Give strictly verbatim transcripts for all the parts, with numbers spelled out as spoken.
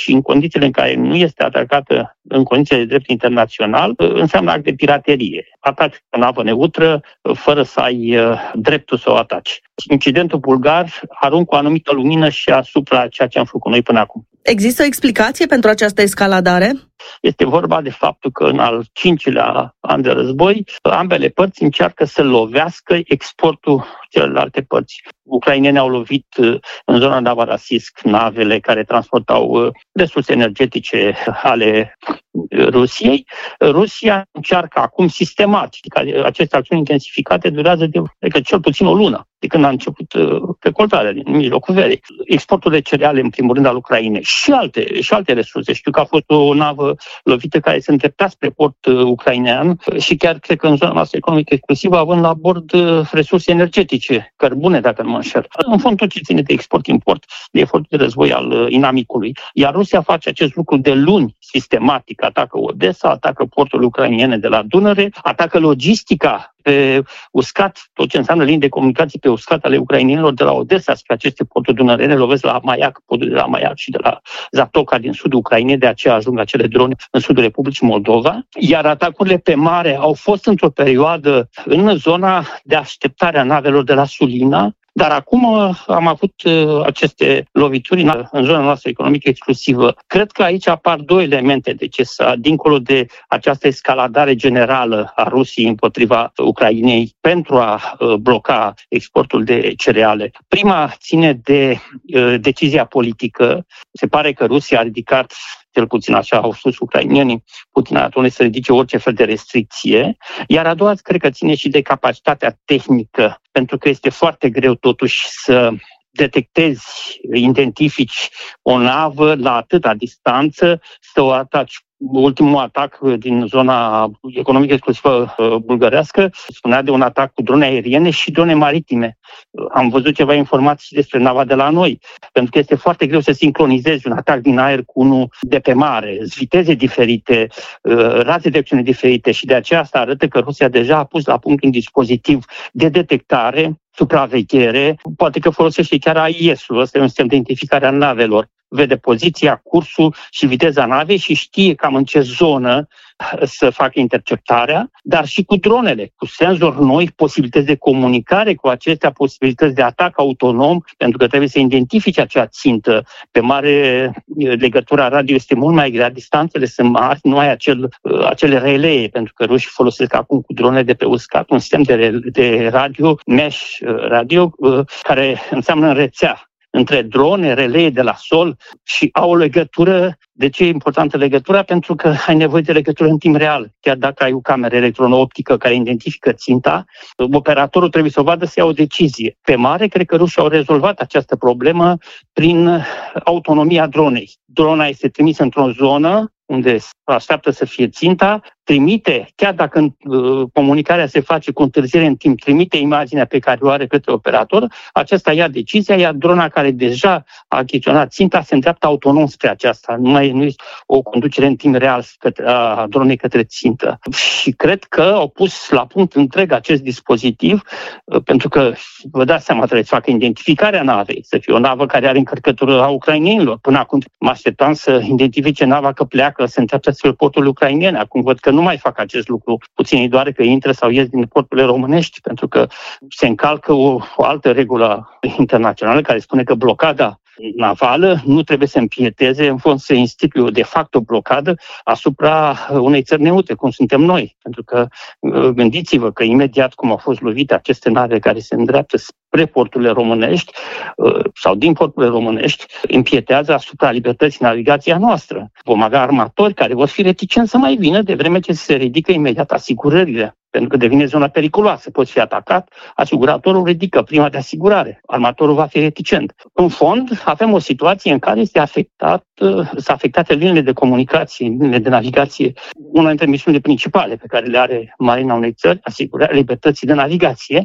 și în condițiile în care nu este atacată în condițiile de drept internațional, înseamnă act de piraterie. Ataci o navă neutră fără să ai dreptul să o ataci. Incidentul bulgar aruncă o anumită lumină și asupra ceea ce am făcut noi până acum. Există o explicație pentru această escaladare? Este vorba de faptul că în al cincilea an de război, ambele părți încearcă să lovească exportul celelalte părți. Ucrainenii au lovit în zona Novorossiysk navele care transportau resurse energetice ale Rusiei. Rusia încearcă acum sistematic. Aceste acțiuni intensificate durează de, de cel puțin o lună, de când a început recoltarea din mijlocul verii. Exportul de cereale, în primul rând, al Ucrainei și alte, și alte resurse. Știu că a fost o navă lovită care se îndrepta spre port ucrainean și chiar cred că în zona noastră economică exclusivă, având la bord resurse energetice, cărbune, dacă nu mă înșel. În fond, tot ce ține de export-import, de efort de război al inamicului. Iar Rusia face acest lucru de luni, sistematic. Atacă Odessa, atacă porturile ucrainene de la Dunăre, atacă logistica pe uscat, tot ce înseamnă linii de comunicații pe uscat ale ucrainenilor de la Odessa spre aceste porturi dunărene, lovesc la Maiac, podul de la Maiac și de la Zatoca din sudul Ucrainei, de aceea ajung acele drone în sudul Republicii Moldova. Iar atacurile pe mare au fost într-o perioadă în zona de așteptare a navelor de la Sulina, dar acum am avut aceste lovituri în zona noastră economică exclusivă. Cred că aici apar două elemente de ce să, dincolo de această escaladare generală a Rusiei împotriva Ucrainei pentru a bloca exportul de cereale. Prima ține de decizia politică. Se pare că Rusia a ridicat, cel puțin așa au spus ucrainienii, Putin a dat să ridice orice fel de restricție, iar a doua cred că ține și de capacitatea tehnică, pentru că este foarte greu totuși să detectezi, identifici o navă la atâta distanță, să o ataci. Ultimul atac din zona economică exclusivă bulgărească spunea de un atac cu drone aeriene și drone maritime. Am văzut ceva informații și despre nava de la noi, pentru că este foarte greu să sincronizezi un atac din aer cu unul de pe mare, viteze diferite, raze de acțiune diferite și de aceea asta arată că Rusia deja a pus la punct un dispozitiv de detectare, supraveghere, poate că folosește chiar A I S-ul, ăsta e un sistem de identificare a navelor. Vede poziția, cursul și viteza navei și știe cam în ce zonă să facă interceptarea, dar și cu dronele, cu senzori noi, posibilități de comunicare cu acestea, posibilități de atac autonom, pentru că trebuie să identifice acea țintă. Pe mare, legătura radio este mult mai grea, distanțele sunt mari, nu ai acel, acele relee, pentru că rușii folosesc acum cu drone de pe uscat un sistem de, de radio, mesh radio, care înseamnă în rețea între drone, relee de la sol și au o legătură. De ce e importantă legătura? Pentru că ai nevoie de legătură în timp real. Chiar dacă ai o cameră electron-optică care identifică ținta, operatorul trebuie să o vadă să ia o decizie. Pe mare, cred că rușii au rezolvat această problemă prin autonomia dronei. Drona este trimisă într-o zonă unde așteaptă să fie ținta, trimite, chiar dacă uh, comunicarea se face cu întârziere în timp, trimite imaginea pe care o are către operator, acesta ia decizia, iar drona care deja a achiziționat ținta se îndreaptă autonom spre aceasta. Nu mai nu este o conducere în timp real a dronei către țintă. Și cred că au pus la punct întreg acest dispozitiv, uh, pentru că, vă dați seama, trebuie să facă identificarea navei, să fie o navă care are încărcătură a ucrainenilor. Până acum mă așteptam să identifice nava că pleacă, se întreaptă spre portul ucrainene. Acum văd că nu mai fac acest lucru. Puțin îi doare că intră sau ies din porturile românești, pentru că se încalcă o, o altă regulă internațională care spune că blocada navală nu trebuie să împieteze, în fond să instituie de fapt o blocadă asupra unei țări neutre, cum suntem noi. Pentru că gândiți-vă că imediat cum au fost lovite aceste nave care se îndreaptă spre porturile românești sau din porturile românești, împietează asupra libertății navigației noastră. Vom avea armatori care vor fi reticenți să mai vină de vreme ce se ridică imediat asigurările. Pentru că devine zona periculoasă. Poți fi atacat, asiguratorul ridică prima de asigurare. Armatorul va fi reticent. În fond, avem o situație în care este afectat, sunt afectate liniile de comunicație, liniile de navigație, una dintre misiunile principale pe care le are marina unei țări, asigurarea libertății de navigație.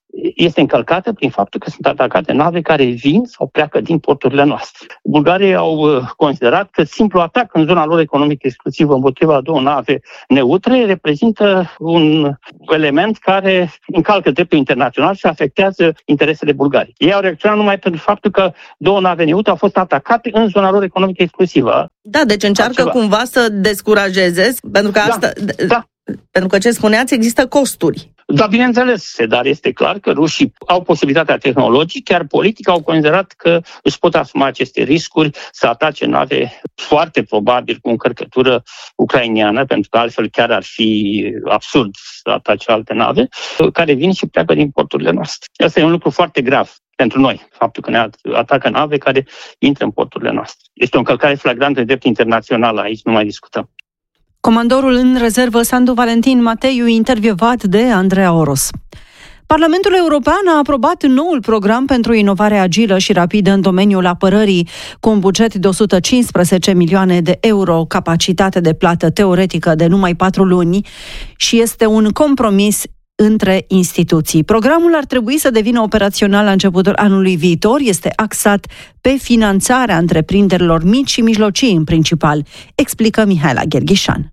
este încălcată prin faptul că sunt atacate nave care vin sau pleacă din porturile noastre. Bulgarii au considerat că simplu atac în zona lor economică exclusivă împotriva a două nave neutre reprezintă un element care încalcă dreptul internațional și afectează interesele Bulgariei. Ei au reacționat numai pentru faptul că două nave neutre au fost atacate în zona lor economică exclusivă. Da, deci încearcă altceva. Cumva să descurajeze, pentru că asta, da, da. pentru că ce spuneați, există costuri. Da, bineînțeles, dar este clar că rușii au posibilitatea tehnologică, chiar politic au considerat că își pot asuma aceste riscuri să atace nave foarte probabil cu încărcătură ucraineană, pentru că altfel chiar ar fi absurd să atace alte nave, care vin și pleacă din porturile noastre. Asta e un lucru foarte grav pentru noi, faptul că ne atacă nave care intră în porturile noastre. Este o încălcare flagrantă de drept internațional, aici nu mai discutăm. Comandorul în rezervă Sandu Valentin Mateiu, intervievat de Andreea Oros. Parlamentul European a aprobat noul program pentru inovare agilă și rapidă în domeniul apărării, cu un buget de o sută cincisprezece milioane de euro, capacitate de plată teoretică de numai patru luni și este un compromis între instituții. Programul ar trebui să devină operațional la începutul anului viitor, este axat pe finanțarea întreprinderilor mici și mijlocii în principal, explică Mihaela Gherghișan.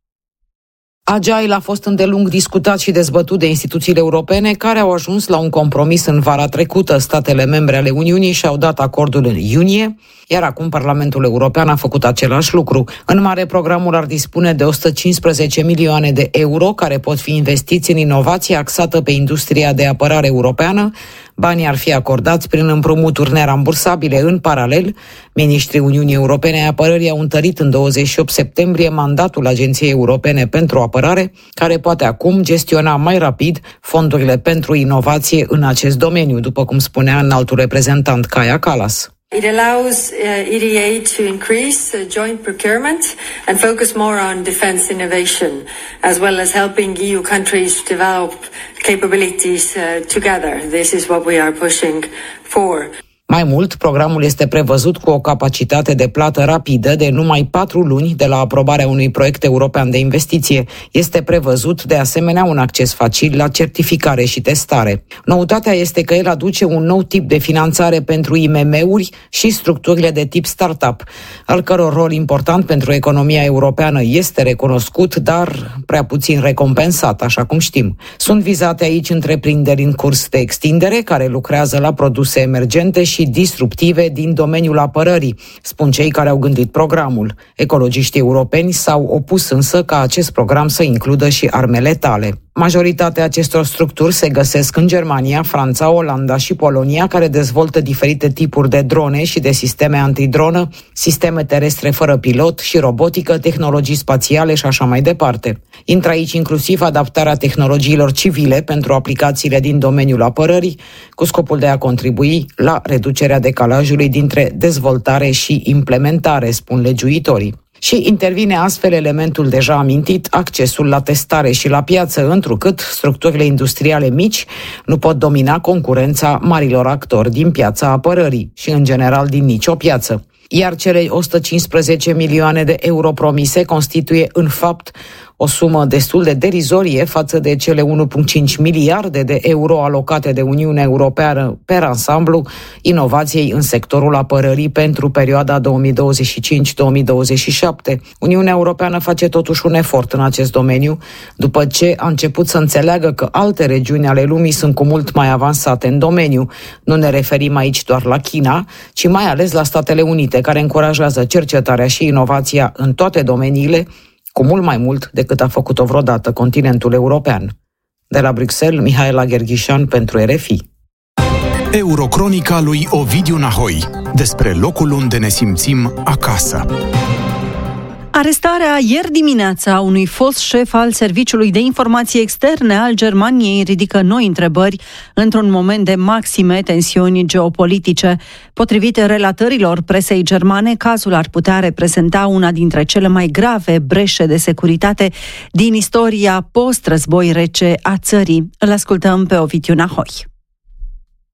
Agile a fost îndelung discutat și dezbătut de instituțiile europene, care au ajuns la un compromis în vara trecută. Statele membre ale Uniunii și-au dat acordul în iunie, iar acum Parlamentul European a făcut același lucru. În mare, programul ar dispune de o sută cincisprezece milioane de euro, care pot fi investiți în inovație axată pe industria de apărare europeană. Banii ar fi acordați prin împrumuturi nerambursabile. În paralel, ministrii Uniunii Europene ai Apărării au întărit în douăzeci și opt septembrie mandatul Agenției Europene pentru Apărare, care poate acum gestiona mai rapid fondurile pentru inovație în acest domeniu, după cum spunea înaltul reprezentant Kaja Kallas. It allows uh, E D A to increase uh, joint procurement and focus more on defense innovation, as well as helping E U countries develop capabilities uh, together. This is what we are pushing for. Mai mult, programul este prevăzut cu o capacitate de plată rapidă de numai patru luni de la aprobarea unui proiect european de investiție. Este prevăzut, de asemenea, un acces facil la certificare și testare. Noutatea este că el aduce un nou tip de finanțare pentru I M M-uri și structurile de tip startup, al căror rol important pentru economia europeană este recunoscut, dar prea puțin recompensat, așa cum știm. Sunt vizate aici întreprinderi în curs de extindere, care lucrează la produse emergente și disruptive din domeniul apărării, spun cei care au gândit programul. Ecologiștii europeni s-au opus însă ca acest program să includă și arme letale. Majoritatea acestor structuri se găsesc în Germania, Franța, Olanda și Polonia, care dezvoltă diferite tipuri de drone și de sisteme antidronă, sisteme terestre fără pilot și robotică, tehnologii spațiale și așa mai departe. Intră aici inclusiv adaptarea tehnologiilor civile pentru aplicațiile din domeniul apărării, cu scopul de a contribui la reducerea decalajului dintre dezvoltare și implementare, spun legiuitorii. Și intervine astfel elementul deja amintit, accesul la testare și la piață, întrucât structurile industriale mici nu pot domina concurența marilor actori din piața apărării și, în general, din nicio piață. Iar cele o sută cincisprezece milioane de euro promise constituie, în fapt, o sumă destul de derizorie față de cele unu virgulă cinci miliarde de euro alocate de Uniunea Europeană per ansamblu inovației în sectorul apărării pentru perioada două mii douăzeci și cinci două mii douăzeci și șapte. Uniunea Europeană face totuși un efort în acest domeniu, după ce a început să înțeleagă că alte regiuni ale lumii sunt cu mult mai avansate în domeniu. Nu ne referim aici doar la China, ci mai ales la Statele Unite, care încurajează cercetarea și inovația în toate domeniile, cu mult mai mult decât a făcut-o vreodată continentul european. De la Bruxelles, Mihaela Gherghișan pentru R F I. Eurocronica lui Ovidiu Nahoi, despre locul unde ne simțim acasă. Arestarea ieri dimineața a unui fost șef al Serviciului de Informații Externe al Germaniei ridică noi întrebări într-un moment de maxime tensiuni geopolitice. Potrivit relatărilor presei germane, cazul ar putea reprezenta una dintre cele mai grave breșe de securitate din istoria post-război rece a țării. Îl ascultăm pe Ovidiu Nahoi.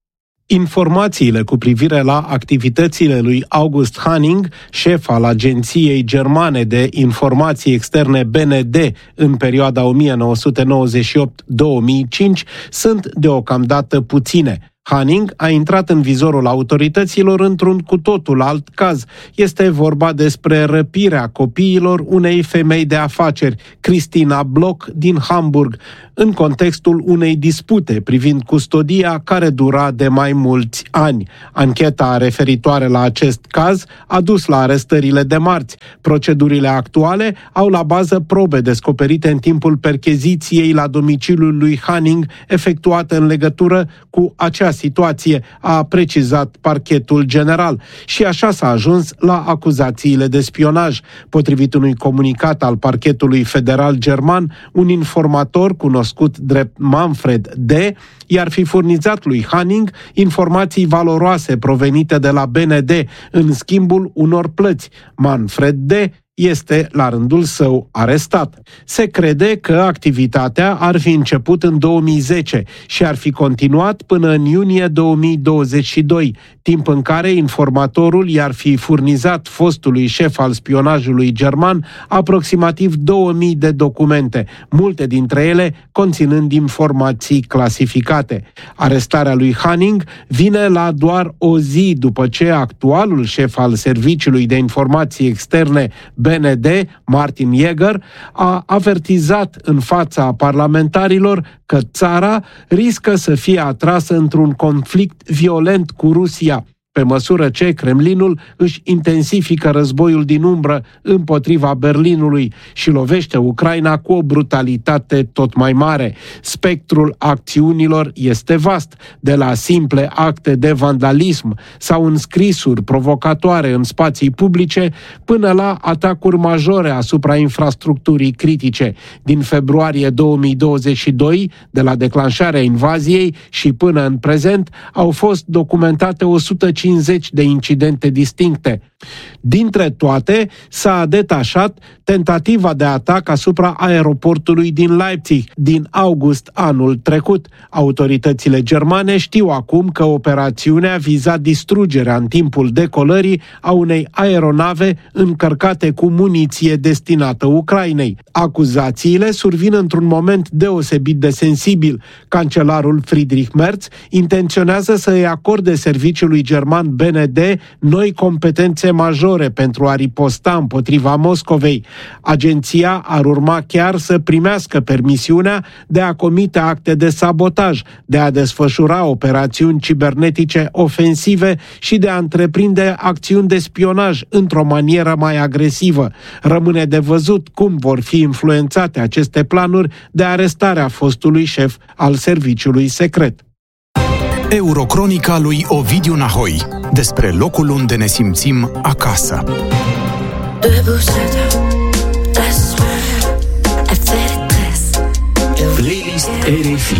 Informațiile cu privire la activitățile lui August Hanning, șef al Agenției Germane de Informații Externe B N D în perioada o mie nouă sute nouăzeci și opt - două mii cinci, sunt deocamdată puține. Hanning a intrat în vizorul autorităților într-un cu totul alt caz. Este vorba despre răpirea copiilor unei femei de afaceri, Christina Bloch, din Hamburg, în contextul unei dispute privind custodia care dura de mai mulți ani. Ancheta referitoare la acest caz a dus la arestările de marți. Procedurile actuale au la bază probe descoperite în timpul percheziției la domiciliul lui Hanning, efectuată în legătură cu acea situație, a precizat parchetul general. Și așa s-a ajuns la acuzațiile de spionaj. Potrivit unui comunicat al parchetului federal german, un informator cunoscut drept Manfred D. i-ar fi furnizat lui Hanning informații valoroase provenite de la B N D în schimbul unor plăți. Manfred D. este la rândul său arestat. Se crede că activitatea ar fi început în două mii zece și ar fi continuat până în iunie două mii douăzeci și doi, timp în care informatorul i-ar fi furnizat fostului șef al spionajului german aproximativ două mii de documente, multe dintre ele conținând informații clasificate. Arestarea lui Hanning vine la doar o zi după ce actualul șef al Serviciului de Informații Externe B N D, Martin Jäger, a avertizat în fața parlamentarilor că țara riscă să fie atrasă într-un conflict violent cu Rusia, pe măsură ce Kremlinul își intensifică războiul din umbră împotriva Berlinului și lovește Ucraina cu o brutalitate tot mai mare. Spectrul acțiunilor este vast, de la simple acte de vandalism sau înscrisuri provocatoare în spații publice, până la atacuri majore asupra infrastructurii critice. Din februarie două mii douăzeci și doi, de la declanșarea invaziei și până în prezent, au fost documentate o sută cincizeci de incidente distincte. Dintre toate, s-a detașat tentativa de atac asupra aeroportului din Leipzig din august anul trecut. Autoritățile germane știu acum că operațiunea viza distrugerea în timpul decolării a unei aeronave încărcate cu muniție destinată Ucrainei. Acuzațiile survin într-un moment deosebit de sensibil. Cancelarul Friedrich Merz intenționează să îi acorde serviciului german B N D noi competențe majore pentru a riposta împotriva Moscovei. Agenția ar urma chiar să primească permisiunea de a comite acte de sabotaj, de a desfășura operațiuni cibernetice ofensive și de a întreprinde acțiuni de spionaj într-o manieră mai agresivă. Rămâne de văzut cum vor fi influențate aceste planuri de arestarea fostului șef al serviciului secret. Eurocronica lui Ovidiu Nahoi, despre locul unde ne simțim acasă. Playlist R F I.